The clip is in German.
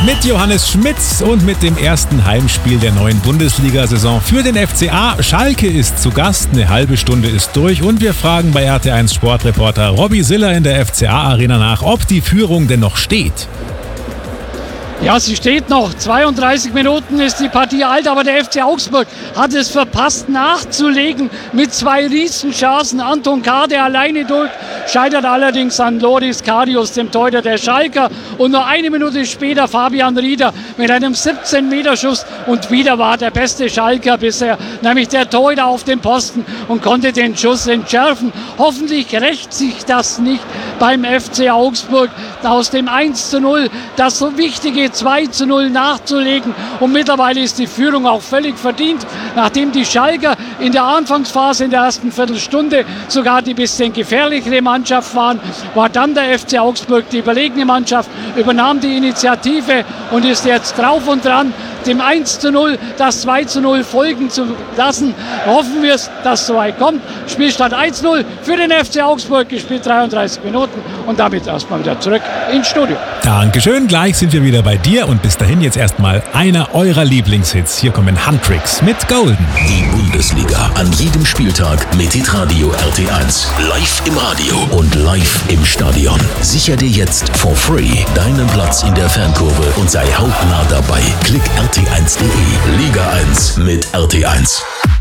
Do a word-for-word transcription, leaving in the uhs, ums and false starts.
Mit Johannes Schmitz und mit dem ersten Heimspiel der neuen Bundesliga-Saison für den F C A. Schalke ist zu Gast, eine halbe Stunde ist durch und wir fragen bei R T eins Sportreporter Robby Siller in der F C A-Arena nach, ob die Führung denn noch steht. Ja, sie steht noch. zweiunddreißig Minuten ist die Partie alt, aber der F C Augsburg hat es verpasst nachzulegen mit zwei Riesenchancen. Anton K., der alleine durch, scheitert allerdings an Loris Karius, dem Torhüter der Schalker. Und nur eine Minute später Fabian Rieder mit einem siebzehn Meter Schuss. Und wieder war der beste Schalker bisher, nämlich der Torhüter auf dem Posten und konnte den Schuss entschärfen. Hoffentlich rächt sich das nicht beim F C Augsburg, aus dem eins zu null das so wichtige zwei zu null nachzulegen. Und mittlerweile ist die Führung auch völlig verdient, nachdem die Schalker in der Anfangsphase, in der ersten Viertelstunde sogar die bisschen gefährlichere Mannschaft waren, war dann der F C Augsburg die überlegene Mannschaft, übernahm die Initiative und ist jetzt drauf und dran, dem eins zu null das zwei zu null folgen zu lassen. Hoffen wir es, dass es so weit kommt. Spielstand eins zu null für den F C Augsburg, gespielt dreiunddreißig Minuten und damit erstmal wieder zurück ins Studio. Dankeschön, gleich sind wir wieder bei dir und bis dahin jetzt erstmal einer eurer Lieblingshits. Hier kommen Huntrix mit Golden. Die Bundesliga an jedem Spieltag mit Hitradio R T eins. Live im Radio und live im Stadion. Sicher dir jetzt for free deinen Platz in der Fankurve und sei hautnah dabei. Klick R T eins punkt de. Liga eins mit R T eins.